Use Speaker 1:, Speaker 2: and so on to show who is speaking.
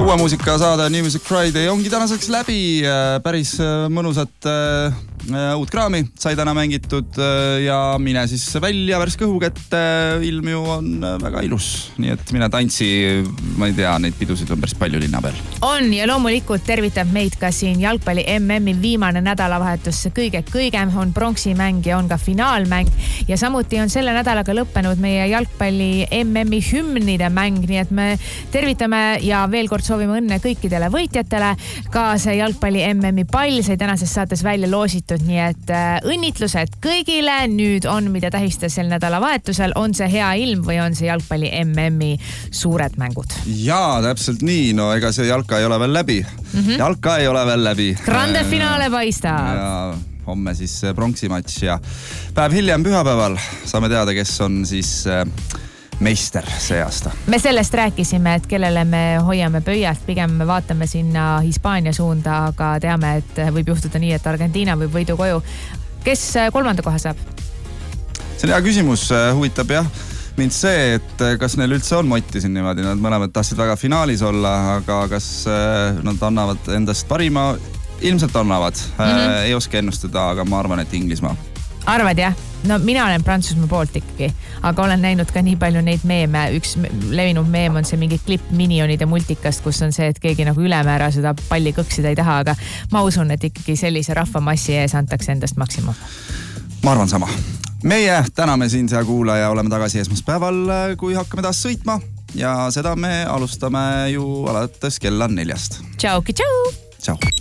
Speaker 1: Uue muusika saade New Music Friday ongi tänaseks läbi. Päris mõnusat uut kraami sai täna mängitud ja mine siis välja värske õhuga, et ilm ju on väga ilus. Nii et mine tantsi, ma ei tea, neid pidusid on päris palju linna peal.
Speaker 2: On ja loomulikult tervitab meid ka siin jalgpalli MM-i viimane nädalavahetus. Kõigem on pronksimäng ja on ka finaalmäng. Ja samuti on selle nädalaga lõppenud meie jalgpalli MM-i hümnide mäng. Nii et me tervitame ja veel kord soovime õnne kõikidele võitjatele. Ka see jalgpalli MM-i pall sai tänases saates välja loositud. Nii et õnnitlused kõigile. Nüüd on, mida tähistas sel nädalavahetusel. On see hea ilm või on see jalgpalli MM-i suured mängud?
Speaker 1: Jaa, täpselt nii. No ega see jalka ei ole veel läbi. Jalka ei ole veel läbi.
Speaker 2: Grande finaale paistab.
Speaker 1: Ja homme siis pronksimatš ja päev hiljem pühapäeval saame teada, kes on siis meister see aasta. Me
Speaker 2: sellest rääkisime, et kellele me hoiame pöialt, pigem me vaatame sinna Hispaania suunda, aga teame, et võib juhtuda nii, et Argentiina võib võidu koju. Kes 3. koha saab?
Speaker 1: See on hea küsimus, huvitab jah. Mind see, et kas neil üldse on motti siin niimoodi, nad mõlemad tahtsid väga finaalis olla, aga kas nad annavad endast parima? Ilmselt annavad. Ei oska ennustada, aga ma arvan, et Inglismaa.
Speaker 2: Arvad jah? No mina olen Prantsusmaa poolt ikkagi, aga olen näinud ka nii palju neid meeme. Üks levinud meem on see mingi klipp Minionide multikast, kus on see, et keegi nagu ülemäära seda palli kõksida ei taha, aga ma usun, et ikkagi sellise rahvamassi ees antakse endast maksimum.
Speaker 1: Ma arvan sama. Meie täname siin sea kuulaja, oleme tagasi esmaspäeval, kui hakkame taas sõitma ja seda me alustame ju alates kella 4.
Speaker 2: Tšau, tšau!
Speaker 1: Tšau!